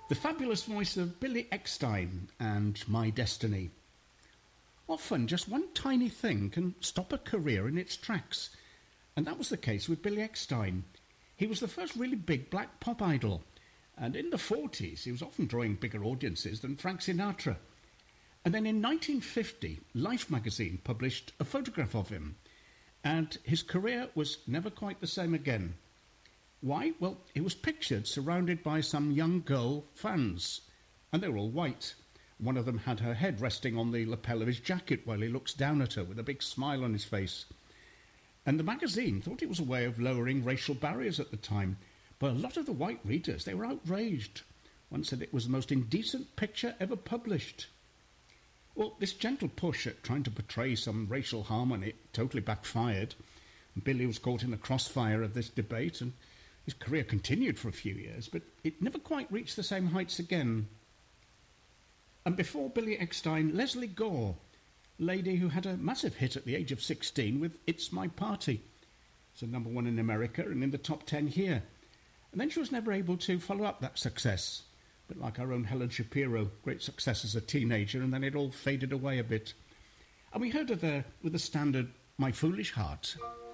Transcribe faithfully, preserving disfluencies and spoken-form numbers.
The fabulous voice of Billy Eckstine and My Destiny. Often just one tiny thing can stop a career in its tracks, and that was the case with Billy Eckstine. He was the first really big black pop idol, and in the forties he was often drawing bigger audiences than Frank Sinatra. And then in nineteen fifty, Life magazine published a photograph of him, and his career was never quite the same again. Why? Well, he was pictured surrounded by some young girl fans, and they were all white. One of them had her head resting on the lapel of his jacket while he looks down at her with a big smile on his face. And the magazine thought it was a way of lowering racial barriers at the time, but a lot of the white readers, they were outraged. One said it was the most indecent picture ever published. Well, this gentle push at trying to portray some racial harmony totally backfired. Billy was caught in the crossfire of this debate, and his career continued for a few years, but it never quite reached the same heights again. And before Billy Eckstine, Leslie Gore, a lady who had a massive hit at the age of sixteen with It's My Party. It's a number one in America and in the top ten here. And then she was never able to follow up that success. But like our own Helen Shapiro, great success as a teenager, and then it all faded away a bit. And we heard of her with the standard My Foolish Heart.